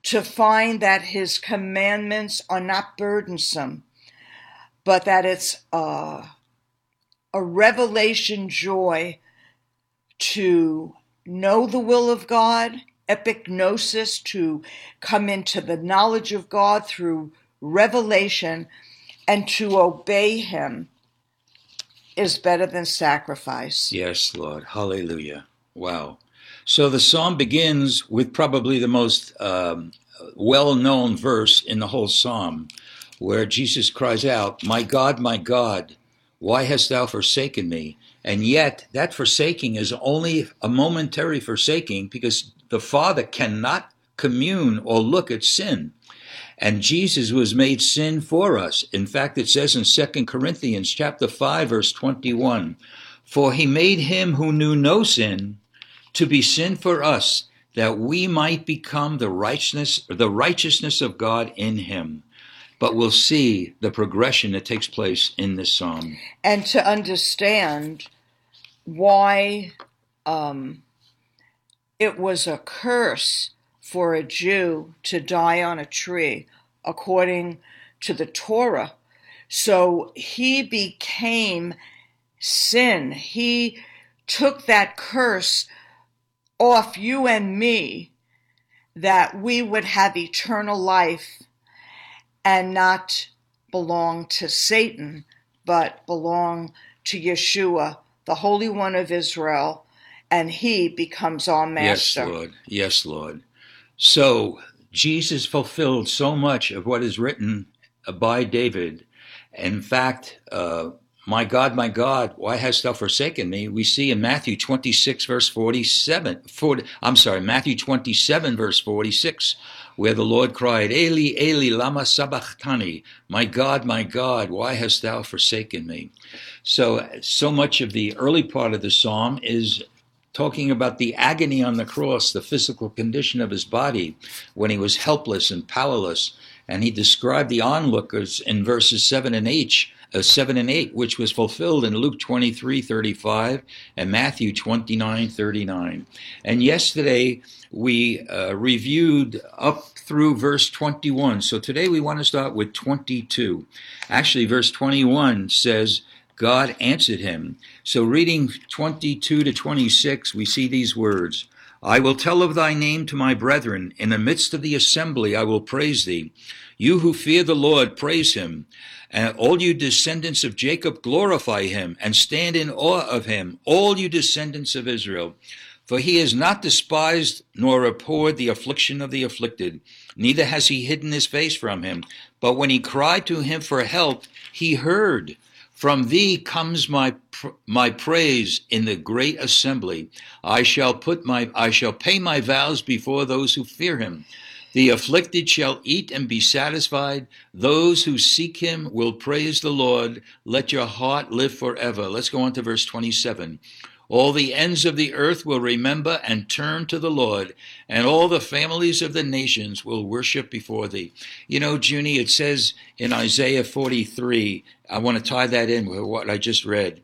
to find that his commandments are not burdensome, but that it's a revelation joy to know the will of God, epignosis, to come into the knowledge of God through revelation, and to obey him is better than sacrifice. Yes, Lord. Hallelujah. Wow. So the psalm begins with probably the most well-known verse in the whole psalm, where Jesus cries out, my God, why hast thou forsaken me? And yet that forsaking is only a momentary forsaking, because the Father cannot commune or look at sin. And Jesus was made sin for us. In fact, it says in 2 Corinthians chapter 5, verse 21, for he made him who knew no sin to be sin for us, that we might become the righteousness of God in him. But we'll see the progression that takes place in this psalm. And to understand why it was a curse for a Jew to die on a tree, according to the Torah. So he became sin. He took that curse off you and me, that we would have eternal life and not belong to Satan, but belong to Yeshua, the Holy One of Israel, and he becomes our master. Yes, Lord. Yes, Lord. So Jesus fulfilled so much of what is written by David. In fact, my God, why hast thou forsaken me? We see in Matthew 26, verse 47, Matthew 27, verse 46, where the Lord cried, Eli, Eli, lama sabachthani, my God, why hast thou forsaken me? So much of the early part of the psalm is talking about the agony on the cross, the physical condition of his body when he was helpless and powerless. And he described the onlookers in verses 7 and 8, which was fulfilled in Luke 23:35 and Matthew 29:39. And yesterday we reviewed up through verse 21. So today we want to start with 22. Actually, verse 21 says, God answered him. So reading 22 to 26, we see these words. I will tell of thy name to my brethren. In the midst of the assembly I will praise thee. You who fear the Lord, praise him. And all you descendants of Jacob, glorify him, and stand in awe of him, all you descendants of Israel. For he has not despised nor abhorred the affliction of the afflicted, neither has he hidden his face from him. But when he cried to him for help, he heard. From thee comes my praise in the great assembly. I shall pay my vows before those who fear him. The afflicted shall eat and be satisfied. Those who seek him will praise the Lord. Let your heart live forever. Let's go on to verse 27. All the ends of the earth will remember and turn to the Lord, and all the families of the nations will worship before thee. You know, Junie, it says in Isaiah 43, I want to tie that in with what I just read.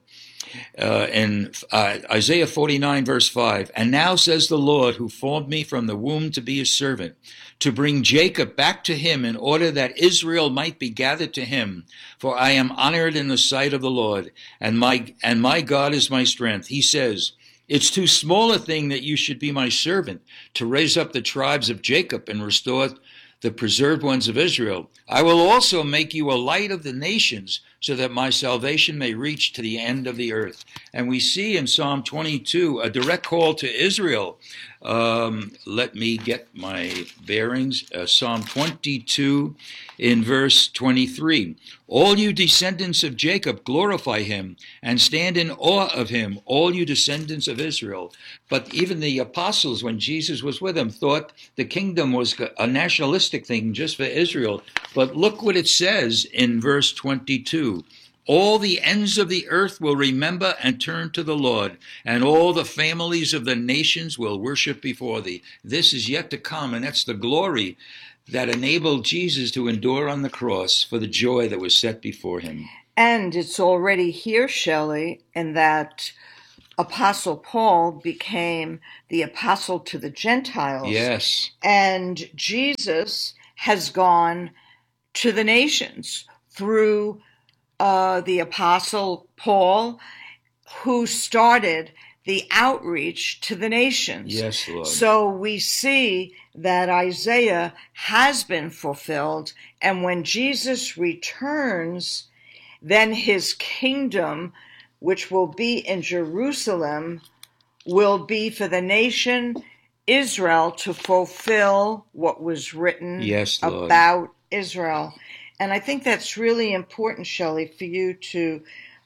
In Isaiah 49, verse 5, and now says the Lord, who formed me from the womb to be his servant, to bring Jacob back to him in order that Israel might be gathered to him. For I am honored in the sight of the Lord, and my God is my strength. He says, it's too small a thing that you should be my servant, to raise up the tribes of Jacob and restore the preserved ones of Israel. I will also make you a light of the nations, so that my salvation may reach to the end of the earth. And we see in Psalm 22 a direct call to Israel. Let me get my bearings. Psalm 22 in verse 23. All you descendants of Jacob, glorify him and stand in awe of him, all you descendants of Israel. But even the apostles, when Jesus was with them, thought the kingdom was a nationalistic thing just for Israel. But look what it says in verse 22. All the ends of the earth will remember and turn to the Lord, and all the families of the nations will worship before thee. This is yet to come, and that's the glory that enabled Jesus to endure on the cross for the joy that was set before him. And it's already here, Shelley, in that Apostle Paul became the apostle to the Gentiles. Yes. And Jesus has gone to the nations through the apostle Paul, who started the outreach to the nations. Yes, Lord. So we see that Isaiah has been fulfilled, and when Jesus returns, then his kingdom, which will be in Jerusalem, will be for the nation Israel to fulfill what was written Yes, Lord. about Israel. And I think that's really important, Shelley, for you to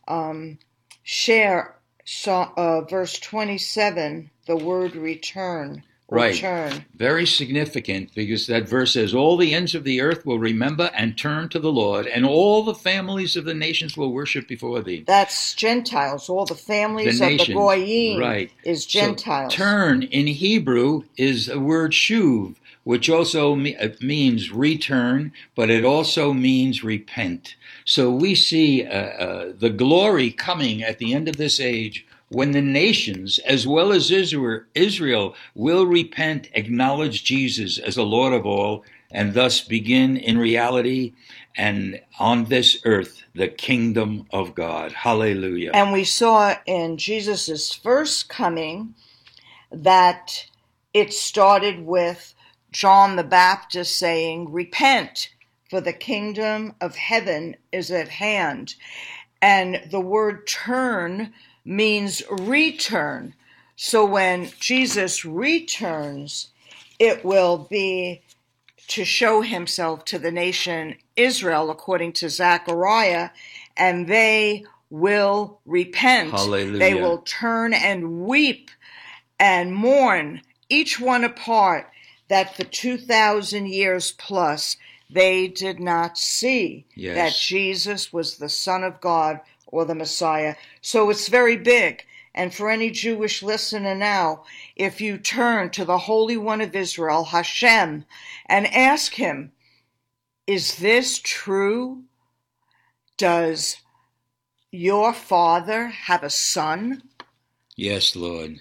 share verse 27, the word return. Right. Return. Very significant, because that verse says, all the ends of the earth will remember and turn to the Lord, and all the families of the nations will worship before thee. That's Gentiles. All the families The of nations, the Goyim right. is Gentiles. So, turn in Hebrew is the word shuv, which also means return, but it also means repent. So we see the glory coming at the end of this age, when the nations, as well as Israel, will repent, acknowledge Jesus as the Lord of all, and thus begin in reality and on this earth the kingdom of God. Hallelujah. And we saw in Jesus' first coming that it started with John the Baptist saying, repent, for the kingdom of heaven is at hand. And the word turn means return. So when Jesus returns, it will be to show himself to the nation Israel, according to Zechariah, and they will repent. Hallelujah. They will turn and weep and mourn, each one apart, that for 2,000 years plus they did not see that Jesus was the Son of God or the Messiah. So it's very big. And for any Jewish listener now, if you turn to the Holy One of Israel, Hashem, and ask him, is this true? Does your father have a son? Yes, Lord.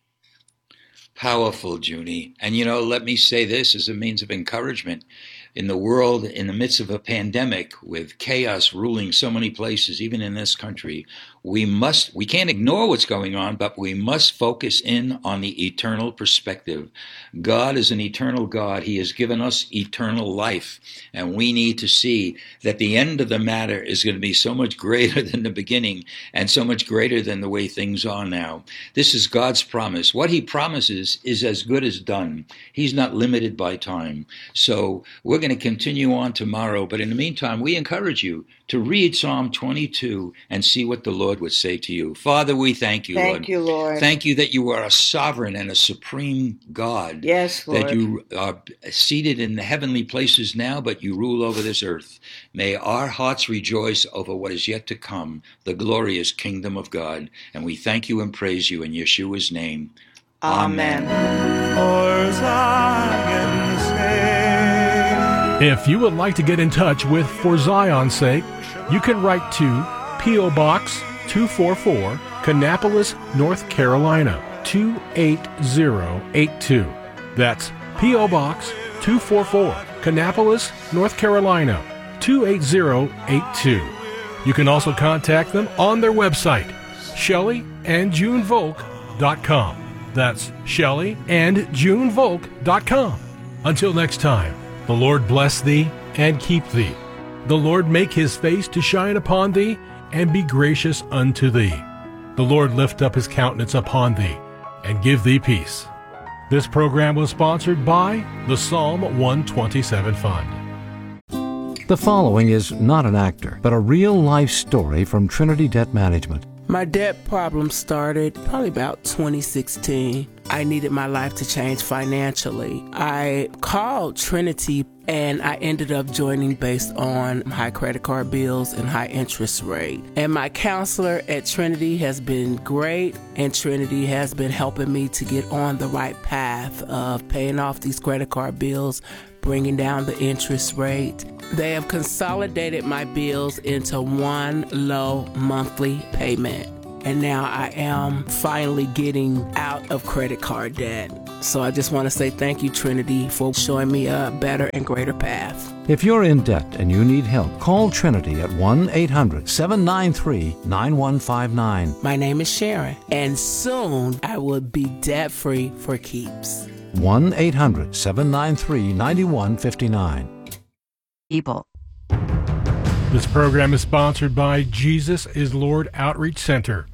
Powerful, Junie. And let me say this as a means of encouragement. In the world, in the midst of a pandemic, with chaos ruling so many places, even in this country, we can't ignore what's going on, but we must focus in on the eternal perspective. God is an eternal God. He has given us eternal life, and we need to see that the end of the matter is going to be so much greater than the beginning, and so much greater than the way things are now. This is God's promise. What he promises is as good as done. He's not limited by time. So we're going to continue on tomorrow, but in the meantime, we encourage you to read Psalm 22 and see what the Lord would say to you. Father, we thank you, Lord. Thank you, Lord. Thank you that you are a sovereign and a supreme God. Yes, Lord. That you are seated in the heavenly places now, but you rule over this earth. May our hearts rejoice over what is yet to come, the glorious kingdom of God. And we thank you and praise you in Yeshua's name. Amen. If you would like to get in touch with For Zion's Sake, you can write to P.O. Box 244, Kannapolis, North Carolina, 28082. That's P.O. Box 244, Kannapolis, North Carolina, 28082. You can also contact them on their website, ShelleyandJuneVolk.com. That's ShelleyandJuneVolk.com. Until next time, the Lord bless thee and keep thee. The Lord make his face to shine upon thee and be gracious unto thee. The Lord lift up his countenance upon thee and give thee peace. This program was sponsored by the Psalm 127 Fund. The following is not an actor, but a real-life story from Trinity Debt Management. My debt problem started probably about 2016. I needed my life to change financially. I called Trinity and I ended up joining based on high credit card bills and high interest rate. And my counselor at Trinity has been great, and Trinity has been helping me to get on the right path of paying off these credit card bills, bringing down the interest rate. They have consolidated my bills into one low monthly payment. and now I am finally getting out of credit card debt. So I just want to say thank you, Trinity, for showing me a better and greater path. If you're in debt and you need help, call Trinity at 1-800-793-9159. My name is Sharon, and soon I will be debt-free for keeps. 1-800-793-9159. People. This program is sponsored by Jesus is Lord Outreach Center.